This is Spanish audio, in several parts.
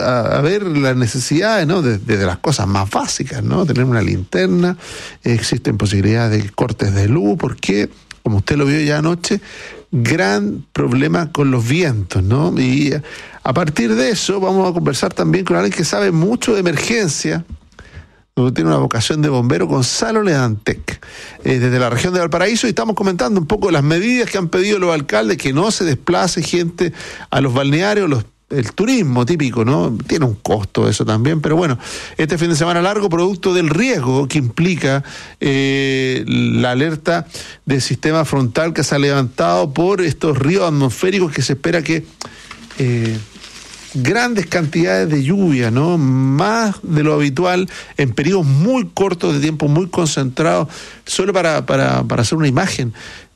a ver las necesidades, ¿no? Desde las cosas más básicas, ¿no? Tener una linterna, existen posibilidades de cortes de luz, porque, como usted lo vio ya anoche, gran problema con los vientos, ¿no? Y a partir de eso vamos a conversar también con alguien que sabe mucho de emergencia, tiene una vocación de bombero, Gonzalo Ledantec, desde la región de Valparaíso, y estamos comentando un poco las medidas que han pedido los alcaldes, que no se desplace gente a los balnearios, el turismo típico, ¿no? Tiene un costo eso también, pero bueno, este fin de semana largo, producto del riesgo que implica la alerta del sistema frontal que se ha levantado por estos ríos atmosféricos, que se espera que grandes cantidades de lluvia, ¿no? Más de lo habitual, en periodos muy cortos de tiempo, muy concentrados. Solo para hacer una imagen,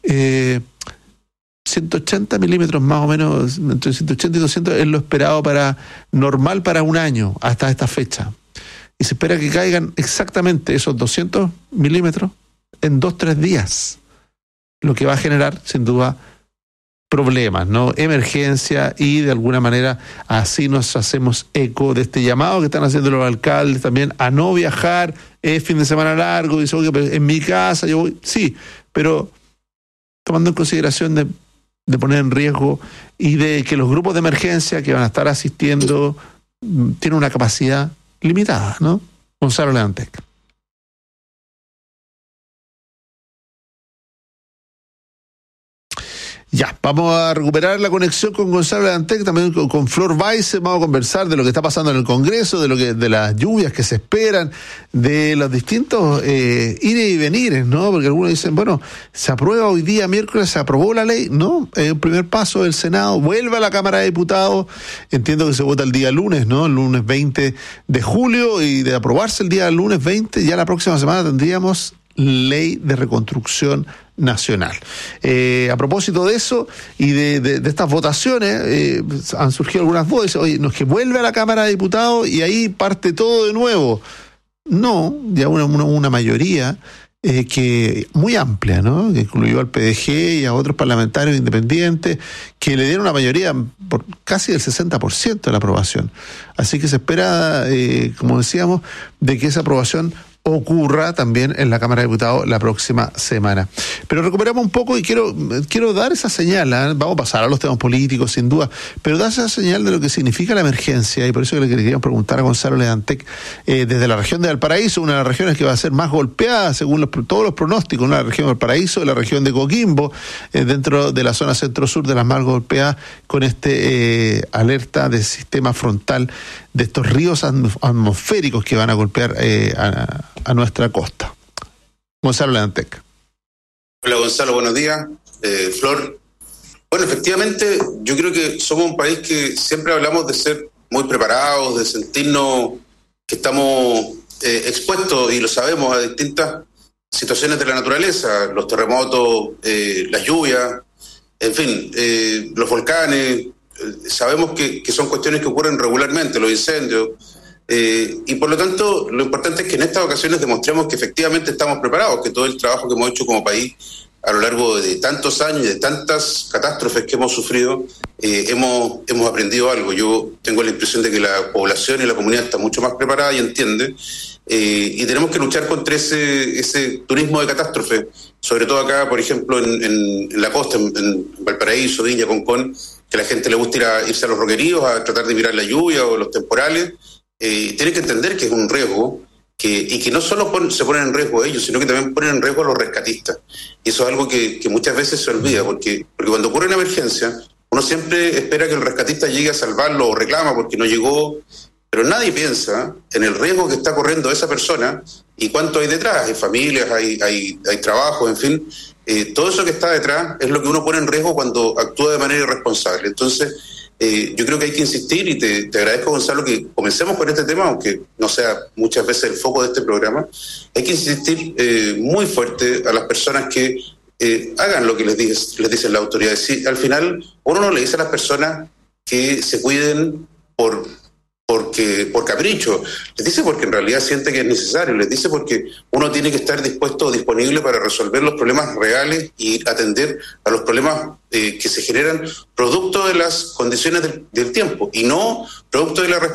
180 milímetros más o menos, entre 180 y 200 es lo esperado normal para un año, hasta esta fecha. Y se espera que caigan exactamente esos 200 milímetros en 2-3 días, lo que va a generar, sin duda, problemas, ¿no? Emergencia, y de alguna manera así nos hacemos eco de este llamado que están haciendo los alcaldes también a no viajar. Es fin de semana largo, dice, oye, pero en mi casa yo voy, sí, pero tomando en consideración de poner en riesgo y de que los grupos de emergencia que van a estar asistiendo tienen una capacidad limitada, ¿no? Gonzalo Ledantec. Ya, vamos a recuperar la conexión con Gonzalo Ledantec, también con Flor Weiss. Vamos a conversar de lo que está pasando en el Congreso, de las lluvias que se esperan, de los distintos ires y venires, ¿no? Porque algunos dicen, bueno, se aprueba hoy día, miércoles, se aprobó la ley, ¿no? Un primer paso del Senado, vuelve a la Cámara de Diputados, entiendo que se vota el día lunes, ¿no? El lunes 20 de julio, y de aprobarse el día lunes 20, ya la próxima semana tendríamos ley de reconstrucción nacional. A propósito de eso y de estas votaciones, han surgido algunas voces. Oye, no es que vuelve a la Cámara de Diputados y ahí parte todo de nuevo. No, ya una mayoría que muy amplia, ¿no? Que incluyó al PDG y a otros parlamentarios independientes, que le dieron una mayoría por casi del 60% de la aprobación. Así que se espera, como decíamos, de que esa aprobación ocurra también en la Cámara de Diputados la próxima semana. Pero recuperamos un poco y quiero dar esa señal, ¿eh? Vamos a pasar a los temas políticos sin duda, pero dar esa señal de lo que significa la emergencia, y por eso le queríamos preguntar a Gonzalo Ledantec, desde la región de Valparaíso, una de las regiones que va a ser más golpeada según todos los pronósticos, una de la región de Valparaíso, la región de Coquimbo, dentro de la zona centro-sur, de las más golpeadas con alerta del sistema frontal, de estos ríos atmosféricos que van a golpear a nuestra costa. Gonzalo Ledantec. Hola Gonzalo, buenos días. Flor. Bueno, efectivamente, yo creo que somos un país que siempre hablamos de ser muy preparados, de sentirnos que estamos expuestos, y lo sabemos, a distintas situaciones de la naturaleza, los terremotos, las lluvias, en fin, los volcanes. Sabemos que son cuestiones que ocurren regularmente, los incendios, y por lo tanto lo importante es que en estas ocasiones demostremos que efectivamente estamos preparados, que todo el trabajo que hemos hecho como país a lo largo de tantos años y de tantas catástrofes que hemos sufrido, hemos aprendido algo. Yo tengo la impresión de que la población y la comunidad está mucho más preparada y entiende, y tenemos que luchar contra ese turismo de catástrofe, sobre todo acá, por ejemplo, en la costa, en Valparaíso, Viña, Concón, que a la gente le gusta irse a los roqueríos a tratar de mirar la lluvia o los temporales. Tienen que entender que es un riesgo, y que no solo se ponen en riesgo ellos, sino que también ponen en riesgo a los rescatistas. Y eso es algo que muchas veces se olvida, porque cuando ocurre una emergencia, uno siempre espera que el rescatista llegue a salvarlo o reclama porque no llegó, pero nadie piensa en el riesgo que está corriendo esa persona y cuánto hay detrás. Hay familias, hay trabajo, en fin. Todo eso que está detrás es lo que uno pone en riesgo cuando actúa de manera irresponsable. Entonces, yo creo que hay que insistir, y te agradezco, Gonzalo, que comencemos con este tema, aunque no sea muchas veces el foco de este programa. Hay que insistir muy fuerte a las personas que hagan lo que les dicen las autoridades. Sí, al final, uno no le dice a las personas que se cuiden por capricho, les dice porque en realidad siente que es necesario, les dice porque uno tiene que estar dispuesto o disponible para resolver los problemas reales y atender a los problemas que se generan producto de las condiciones del tiempo, y no producto de la